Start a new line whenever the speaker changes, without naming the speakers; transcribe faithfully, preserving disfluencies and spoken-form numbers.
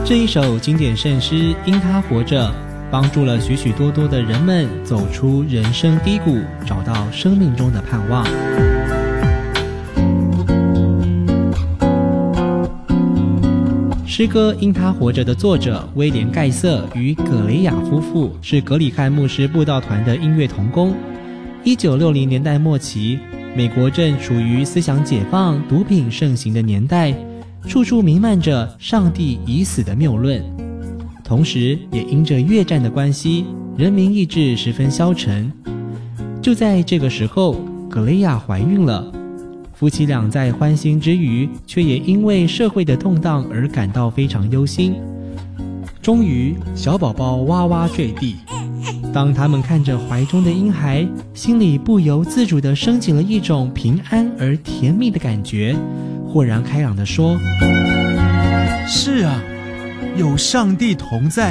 这一首经典圣诗因他活着，帮助了许许多多的人们走出人生低谷，找到生命中的盼望。诗歌因他活着的作者威廉·盖瑟与葛雷雅夫妇是葛里汉牧师布道团的音乐同工。一九六零年代末期，美国正处于思想解放、毒品盛行的年代，处处弥漫着上帝已死的谬论。同时也因着越战的关系，人民意志十分消沉。就在这个时候，葛雷雅怀孕了。夫妻俩在欢欣之余，却也因为社会的动荡而感到非常忧心。终于，小宝宝哇哇坠地。当他们看着怀中的婴孩，心里不由自主地升起了一种平安而甜蜜的感觉，豁然开朗地说：
是啊，有上帝同在，